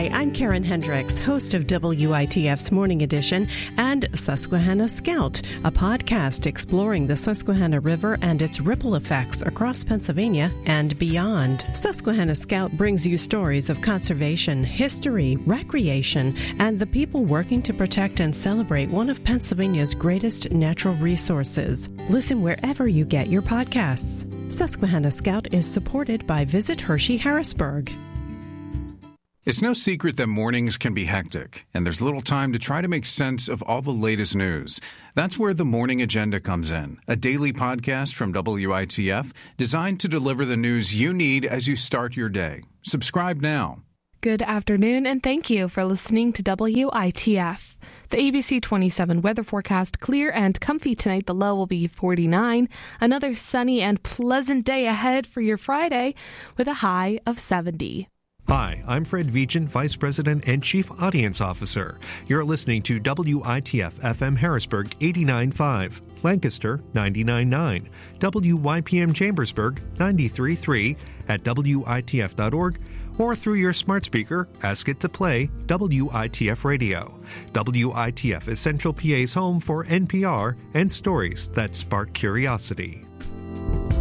Hi, I'm Karen Hendricks, host of WITF's Morning Edition and Susquehanna Scout, a podcast exploring the Susquehanna River and its ripple effects across Pennsylvania and beyond. Susquehanna Scout brings you stories of conservation, history, recreation, and the people working to protect and celebrate one of Pennsylvania's greatest natural resources. Listen wherever you get your podcasts. Susquehanna Scout is supported by Visit Hershey Harrisburg. It's no secret that mornings can be hectic, and there's little time to try to make sense of all the latest news. That's where the Morning Agenda comes in, a daily podcast from WITF designed to deliver the news you need as you start your day. Subscribe now. Good afternoon, and thank you for listening to WITF. The ABC 27 weather forecast: clear and comfy tonight. The low will be 49. Another sunny and pleasant day ahead for your Friday with a high of 70. Hi, I'm Fred Vigen, Vice President and Chief Audience Officer. You're listening to WITF FM Harrisburg 89.5, Lancaster 99.9, WYPM Chambersburg 93.3, at WITF.org, or through your smart speaker, ask it to play WITF Radio. WITF is Central PA's home for NPR and stories that spark curiosity.